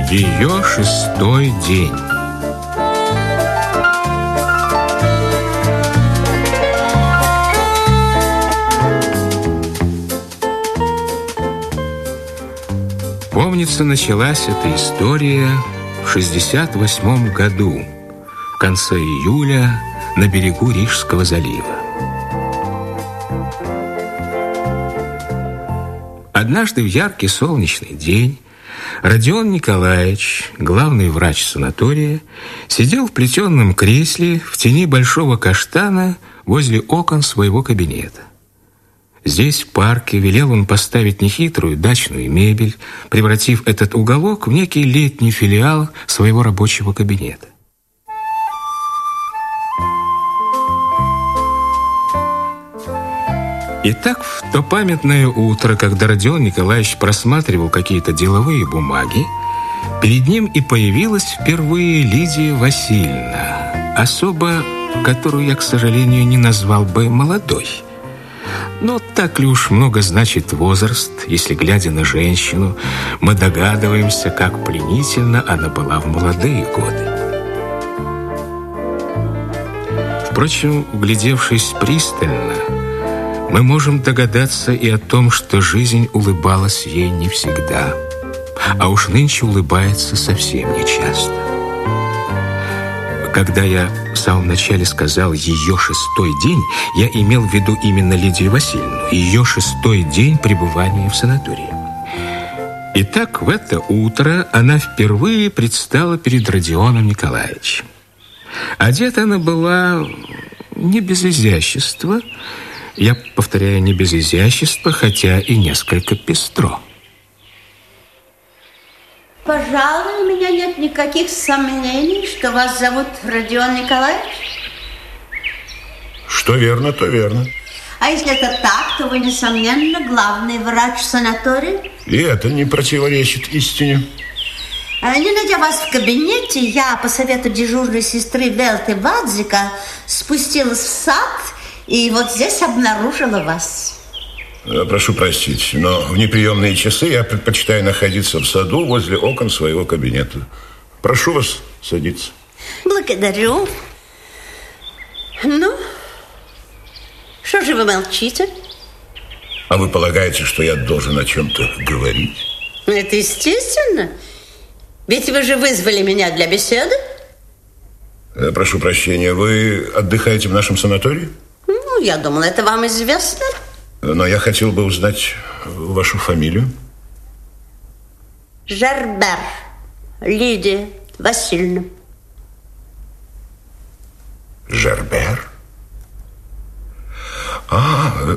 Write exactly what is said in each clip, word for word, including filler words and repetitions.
Ее шестой день. Помнится, началась эта история в шестьдесят восьмом году, в конце июля, на берегу Рижского залива. Однажды в яркий солнечный день Родион Николаевич, главный врач санатория, сидел в плетеном кресле в тени большого каштана возле окон своего кабинета. Здесь, в парке, велел он поставить нехитрую дачную мебель, превратив этот уголок в некий летний филиал своего рабочего кабинета. Итак, в то памятное утро, когда Родион Николаевич просматривал какие-то деловые бумаги, перед ним и появилась впервые Лидия Васильевна, особа, которую я, к сожалению, не назвал бы молодой. Но так ли уж много значит возраст, если, глядя на женщину, мы догадываемся, как пленительно она была в молодые годы. Впрочем, вглядевшись пристально, мы можем догадаться и о том, что жизнь улыбалась ей не всегда, а уж нынче улыбается совсем нечасто. Когда я в самом начале сказал «ее шестой день», я имел в виду именно Лидию Васильевну, ее шестой день пребывания в санатории. Итак, в это утро она впервые предстала перед Родионом Николаевичем. Одета она была не без изящества, я повторяю, не без изящества, хотя и несколько пестро. Пожалуй, у меня нет никаких сомнений, что вас зовут Родион Николаевич. Что верно, то верно. А если это так, то вы, несомненно, главный врач санатория. И это не противоречит истине. Не найдя вас в кабинете, я по совету дежурной сестры Велты Вадзика спустилась в сад и вот здесь обнаружила вас. Прошу простить, но в неприемные часы я предпочитаю находиться в саду возле окон своего кабинета. Прошу вас садиться. Благодарю. Ну, что же вы молчите? А вы полагаете, что я должен о чем-то говорить? Это естественно. Ведь вы же вызвали меня для беседы. Прошу прощения, вы отдыхаете в нашем санатории? Ну, я думала, это вам известно. Но я хотел бы узнать вашу фамилию. Жербер Лидия Васильевна. Жербер? А,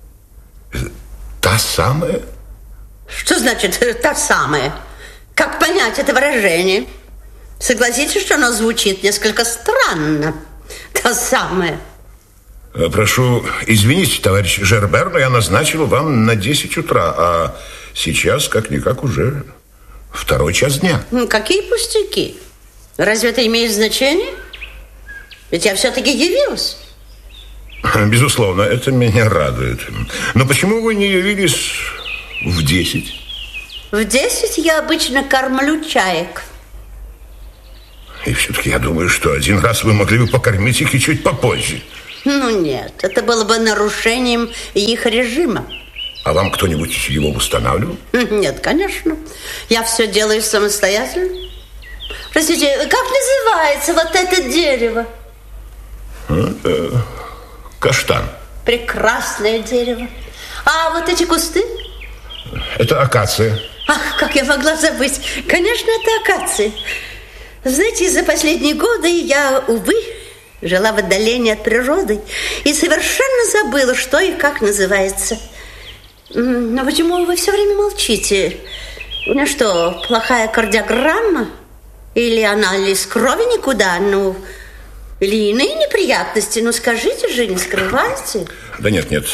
та самая? Что значит та самая? Как понять это выражение? Согласитесь, что оно звучит несколько странно. Та самая. Прошу извините, товарищ Жербер, но я назначил вам на десять утра, а сейчас, как-никак, уже второй час дня. Какие пустяки? Разве это имеет значение? Ведь я все-таки явилась. Безусловно, это меня радует. Но почему вы не явились в десять? В десять я обычно кормлю чаек. И все-таки я думаю, что один раз вы могли бы покормить их и чуть попозже. Ну нет, это было бы нарушением их режима. А вам кто-нибудь его устанавливал? Нет, конечно. Я все делаю самостоятельно. Простите, как называется вот это дерево? Это каштан. Прекрасное дерево. А вот эти кусты? Это акация. Ах, как я могла забыть. Конечно, это акация. Знаете, за последние годы я, увы, жила в отдалении от природы и совершенно забыла, что и как называется. Но почему вы все время молчите? Ну что, плохая кардиограмма? Или анализ крови никуда? Ну, или иные неприятности? Ну, скажите же, не скрывайте. Да нет, нет.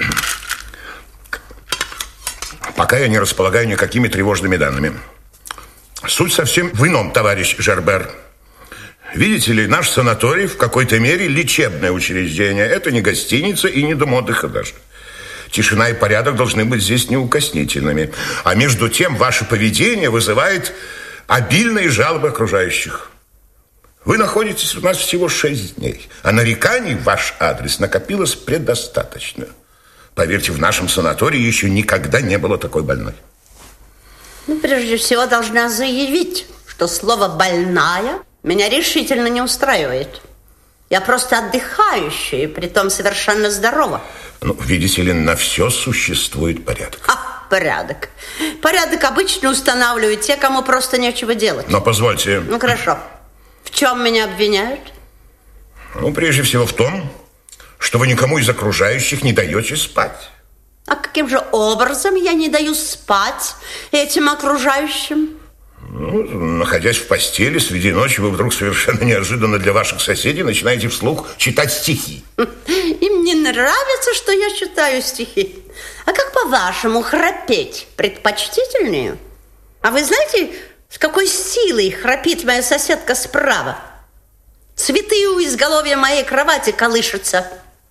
Пока я не располагаю никакими тревожными данными. Суть совсем в ином, товарищ Жербер. Видите ли, наш санаторий в какой-то мере лечебное учреждение. Это не гостиница и не дом отдыха даже. Тишина и порядок должны быть здесь неукоснительными. А между тем, ваше поведение вызывает обильные жалобы окружающих. Вы находитесь у нас всего шесть дней, а нареканий в ваш адрес накопилось предостаточно. Поверьте, в нашем санатории еще никогда не было такой больной. Ну, прежде всего, должна заявить, что слово «больная» меня решительно не устраивает. Я просто отдыхающая, и притом совершенно здорова. Ну, видите ли, на все существует порядок. А, порядок. Порядок обычно устанавливают те, кому просто нечего делать. Но позвольте... Ну, хорошо. В чем меня обвиняют? Ну, прежде всего в том, что вы никому из окружающих не даете спать. А каким же образом я не даю спать этим окружающим? Ну, находясь в постели среди ночи, вы вдруг совершенно неожиданно для ваших соседей начинаете вслух читать стихи. Им не нравится, что я читаю стихи. А как, по-вашему, храпеть предпочтительнее? А вы знаете, с какой силой храпит моя соседка справа? Цветы у изголовья моей кровати колышутся.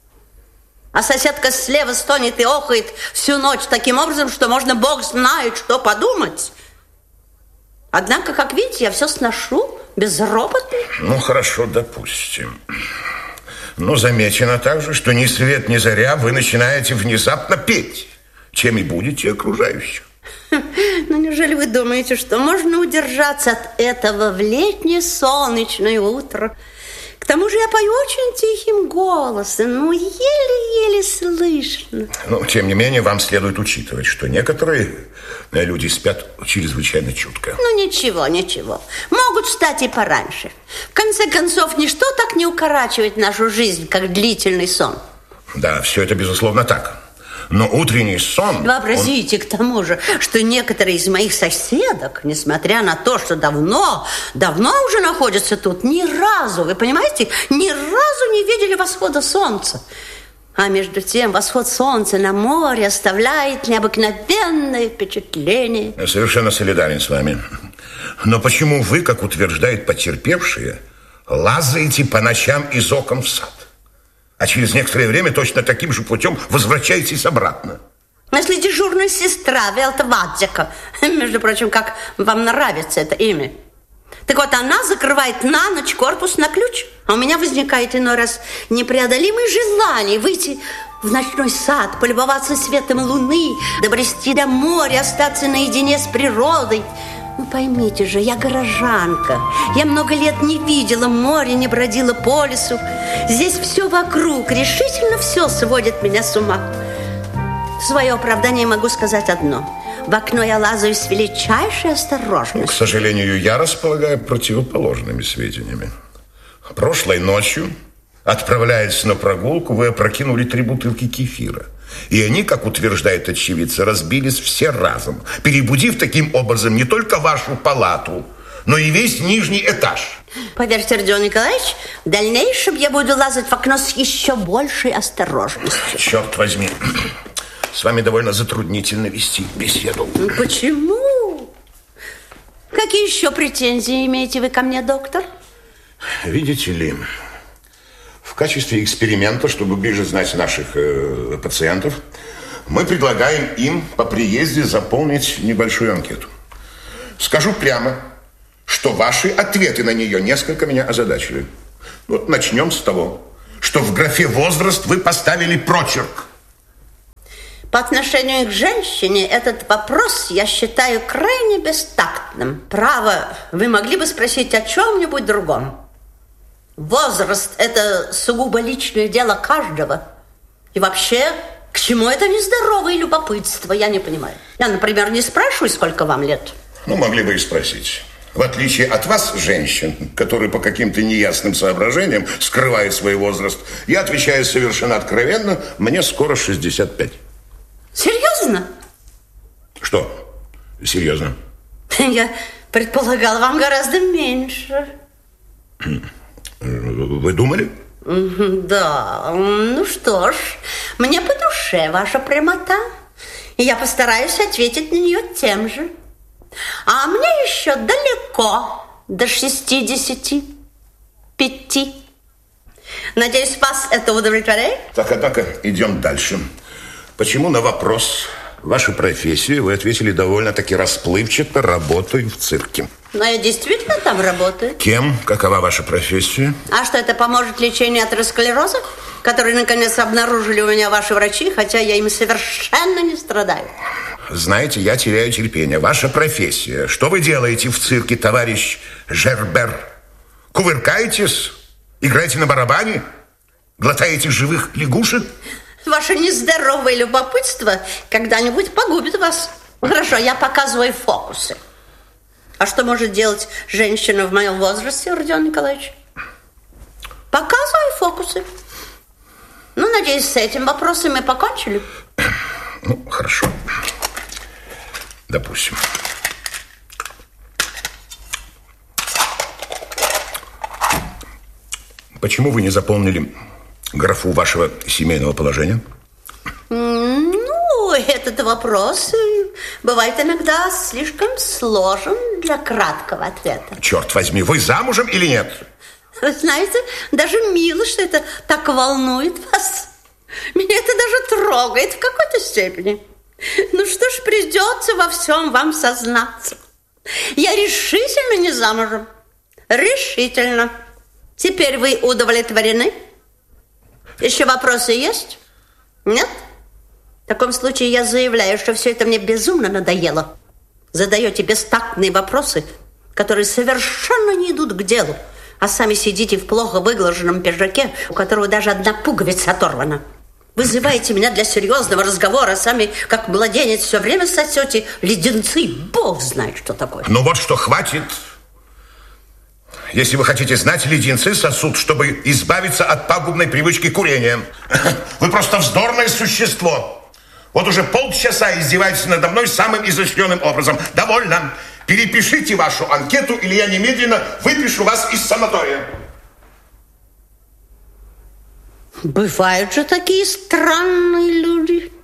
А соседка слева стонет и охает всю ночь таким образом, что можно, бог знает, что подумать. Однако, как видите, я все сношу безропотно. Ну, хорошо, допустим. Но замечено также, что ни свет, ни заря вы начинаете внезапно петь, чем и будете окружающих. Ну, неужели вы думаете, что можно удержаться от этого в летнее солнечное утро? К тому же я пою очень тихим голосом, ну, еле-еле слышно. Но, тем не менее, вам следует учитывать, что некоторые люди спят чрезвычайно чутко. Ну, ничего, ничего. Могут встать и пораньше. В конце концов, ничто так не укорачивает нашу жизнь, как длительный сон. Да, все это, безусловно, так. Но утренний сон... Вообразите, он... к тому же, что некоторые из моих соседок, несмотря на то, что давно, давно уже находятся тут, ни разу, вы понимаете, ни разу не видели восхода солнца. А между тем восход солнца на море оставляет необыкновенное впечатление. Я совершенно солидарен с вами. Но почему вы, как утверждают потерпевшие, лазаете по ночам из окон в сад? А через некоторое время точно таким же путем возвращаетесь обратно. Если дежурная сестра Велта Вадзика, между прочим, как вам нравится это имя, так вот она закрывает на ночь корпус на ключ, а у меня возникает иной раз непреодолимое желание выйти в ночной сад, полюбоваться светом луны, добрести до моря, остаться наедине с природой. Ну, поймите же, я горожанка. Я много лет не видела моря, не бродила по лесу. Здесь все вокруг, решительно все сводит меня с ума. В свое оправдание могу сказать одно. В окно я лазаю с величайшей осторожностью. Ну, к сожалению, я располагаю противоположными сведениями. Прошлой ночью, отправляясь на прогулку, вы опрокинули три бутылки кефира. И они, как утверждают очевидцы, разбились все разом, перебудив таким образом не только вашу палату, но и весь нижний этаж. Поверьте, Родион Николаевич, в дальнейшем я буду лазать в окно с еще большей осторожностью. Черт возьми, с вами довольно затруднительно вести беседу. Почему? Какие еще претензии имеете вы ко мне, доктор? Видите ли... В качестве эксперимента, чтобы ближе знать наших э, пациентов, мы предлагаем им по приезде заполнить небольшую анкету. Скажу прямо, что ваши ответы на нее несколько меня озадачили. Вот начнем с того, что в графе «возраст» вы поставили прочерк. По отношению к женщине этот вопрос я считаю крайне бестактным. Право, вы могли бы спросить о чем-нибудь другом. Возраст – это сугубо личное дело каждого. И вообще, к чему это нездоровое любопытство, я не понимаю. Я, например, не спрашиваю, сколько вам лет. Ну, могли бы и спросить. В отличие от вас, женщин, которые по каким-то неясным соображениям скрывают свой возраст, я отвечаю совершенно откровенно, мне скоро шестьдесят пять. Серьезно? Что? Серьезно? Я предполагала, вам гораздо меньше. Вы думали? Да, ну что ж, мне по душе ваша прямота, и я постараюсь ответить на нее тем же. А мне еще далеко до шестидесяти пяти. Надеюсь, вас это удовлетворяет? Так, однако, идем дальше. Почему на вопрос вашей профессии вы ответили довольно-таки расплывчато: работаю в цирке? Но я действительно там работаю. Кем? Какова ваша профессия? А что, это поможет лечению атеросклероза, который, наконец, обнаружили у меня ваши врачи, хотя я им совершенно не страдаю? Знаете, я теряю терпение. Ваша профессия. Что вы делаете в цирке, товарищ Жербер? Кувыркаетесь? Играете на барабане? Глотаете живых лягушек? Ваше нездоровое любопытство когда-нибудь погубит вас. Хорошо, я показываю фокусы. А что может делать женщина в моем возрасте, Родион Николаевич? Показываю фокусы. Ну, надеюсь, с этим вопросом мы покончили. Ну, хорошо. Допустим. Почему вы не заполнили графу вашего семейного положения? Ну, этот вопрос бывает иногда слишком сложен для краткого ответа. Черт возьми, вы замужем или нет? Вы знаете, даже мило, что это так волнует вас. Меня это даже трогает в какой-то степени. Ну что ж, придется во всем вам сознаться. Я решительно не замужем. Решительно. Теперь вы удовлетворены? Еще вопросы есть? Нет? В таком случае я заявляю, что все это мне безумно надоело. Задаете бестактные вопросы, которые совершенно не идут к делу, а сами сидите в плохо выглаженном пиджаке, у которого даже одна пуговица оторвана. Вызываете меня для серьезного разговора, сами, как младенец, все время сосете леденцы. Бог знает, что такое. Ну вот что, хватит. Если вы хотите знать, леденцы сосут, чтобы избавиться от пагубной привычки курения. Вы просто вздорное существо. Вот уже полчаса издеваетесь надо мной самым изощренным образом. Довольно. Перепишите вашу анкету, или я немедленно выпишу вас из санатория. Бывают же такие странные люди.